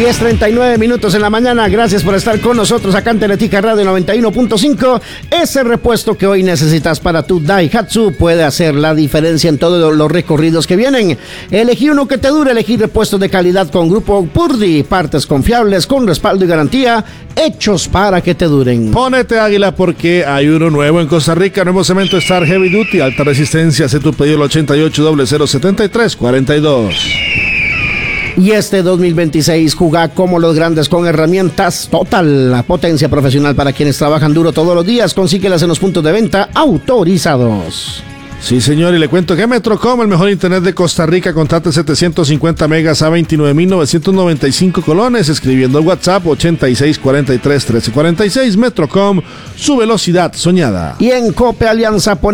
10:39 minutos en la mañana. Gracias por estar con nosotros acá en Teletica Radio 91.5. Ese repuesto que hoy necesitas para tu Daihatsu puede hacer la diferencia en todos los recorridos que vienen. Elegí uno que te dure, elegí repuestos de calidad con Grupo Purdy. Partes confiables, con respaldo y garantía, hechos para que te duren. Pónete águila porque hay uno nuevo en Costa Rica. Nuevo cemento Star Heavy Duty, alta resistencia. Haz tu pedido al 88 073 42. Y este 2026 juega como los grandes con herramientas Total, la potencia profesional para quienes trabajan duro todos los días. Consíguelas en los puntos de venta autorizados. Sí, señor, y le cuento que Metrocom, el mejor internet de Costa Rica, contrate 750 megas a 29,995 colones, escribiendo al WhatsApp 8643-1346. Metrocom, su velocidad soñada. Y en Cope Alianza